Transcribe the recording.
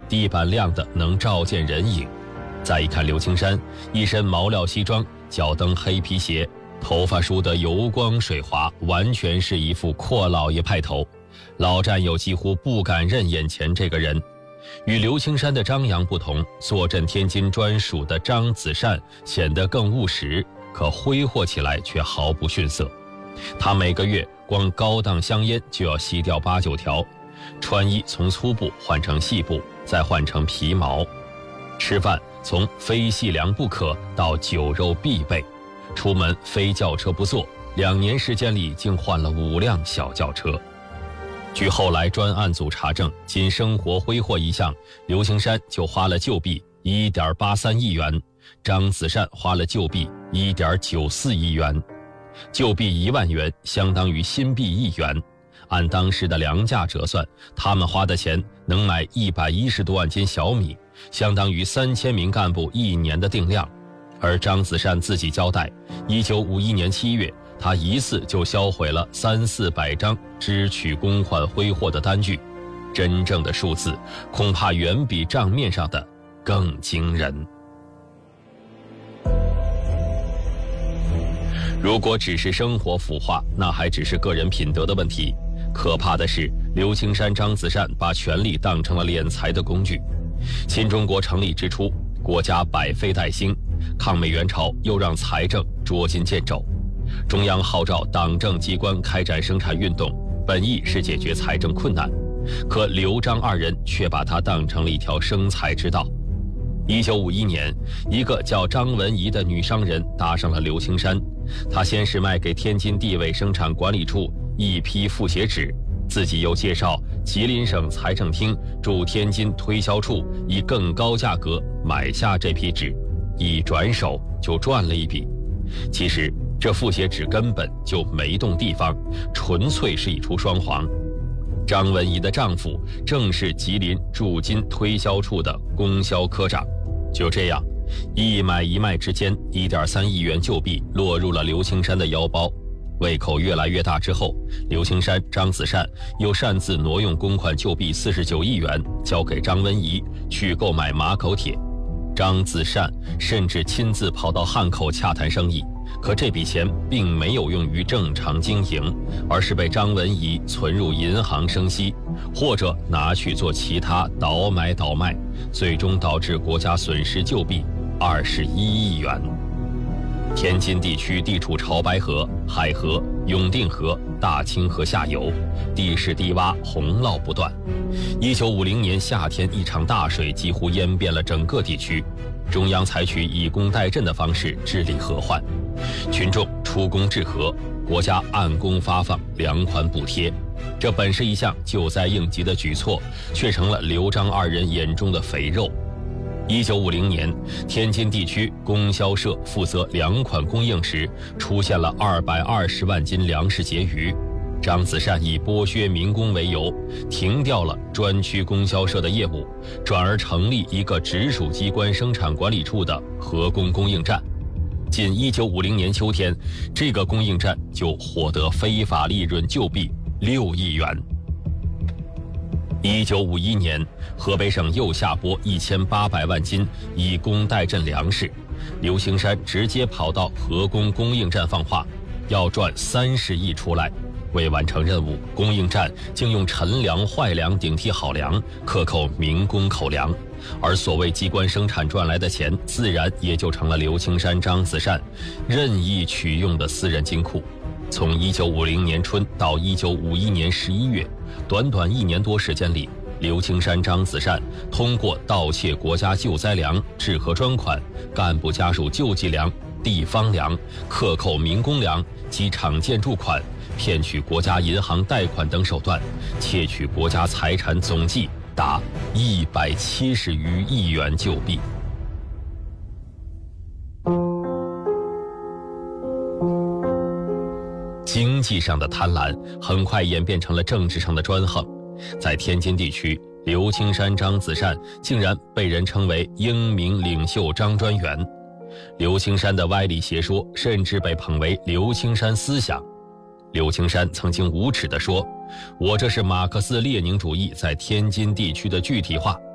地板亮的能照见人影。再一看刘青山，一身毛料西装，脚蹬黑皮鞋，头发梳得油光水滑，完全是一副阔老爷派头。老战友几乎不敢认眼前这个人。与刘青山的张扬不同，坐镇天津专属的张子善显得更务实，可挥霍起来却毫不逊色。他每个月光高档香烟就要吸掉8、9条，穿衣从粗布换成细布，再换成皮毛，吃饭从非细粮不可到酒肉必备，出门非轿车不坐，2年时间里竟换了5辆小轿车。据后来专案组查证，仅生活挥霍一项，刘青山就花了旧币1.83亿元，张子善花了旧币1.94亿元。旧币1万元相当于新币1元，按当时的粮价折算，他们花的钱能买110多万斤小米，相当于3000名干部1年的定量。而张子善自己交代，1951年7月，他一次就销毁了300-400张支取公款挥霍的单据，真正的数字恐怕远比账面上的更惊人。如果只是生活腐化，那还只是个人品德的问题。可怕的是，刘青山、张子善把权力当成了敛财的工具。新中国成立之初，国家百废待兴，抗美援朝又让财政捉襟见肘。中央号召党政机关开展生产运动，本意是解决财政困难，可刘张2人却把它当成了一条生财之道。1951年，一个叫张文仪的女商人搭上了刘青山，她先是卖给天津地委生产管理处一批复写纸，自己又介绍吉林省财政厅驻天津推销处以更高价格买下这批纸，一转手就赚了一笔。其实这复写纸根本就没动地方，纯粹是一出双簧。张文仪的丈夫正是吉林驻京推销处的供销科长。就这样，一买一卖之间，1.3亿元旧币落入了刘青山的腰包。胃口越来越大之后，刘青山、张子善又擅自挪用公款旧币49亿元，交给张文仪去购买马口铁。张子善甚至亲自跑到汉口洽谈生意，可这笔钱并没有用于正常经营，而是被张文仪存入银行生息，或者拿去做其他倒买倒卖，最终导致国家损失旧币21亿元。天津地区地处潮白河、海河、永定河、大清河下游，地势低洼，洪涝不断。1950年夏天，一场大水几乎淹遍了整个地区，中央采取以工代赈的方式治理河患，群众出工治河，国家按工发放粮款补贴。这本是一项救灾应急的举措，却成了刘张2人眼中的肥肉。1950年，天津地区供销社负责粮款供应时，出现了220万斤粮食结余。张子善以剥削民工为由，停掉了专区供销社的业务，转而成立一个直属机关生产管理处的河工供应站。仅1950年秋天，这个供应站就获得非法利润旧币6亿元。1951年，河北省又下拨1800万斤以供代赈粮食，刘青山直接跑到河工供应站放话，要赚30亿出来。为完成任务，供应站竟用陈粮、坏粮顶替好粮，克扣民工口粮，而所谓机关生产赚来的钱，自然也就成了刘青山、张子善任意取用的私人金库。从1950年春到1951年11月，短短1年多时间里，刘青山、张子善通过盗窃国家救灾粮、治河专款、干部家属救济粮、地方粮、克扣民工粮及厂建筑款，骗取国家银行贷款等手段，窃取国家财产总计达170余亿元旧币。经济上的贪婪很快演变成了政治上的专横。在天津地区，刘青山、张子善竟然被人称为英明领袖张专员。刘青山的歪理邪说甚至被捧为刘青山思想。刘青山曾经无耻地说：“我这是马克思列宁主义在天津地区的具体化。”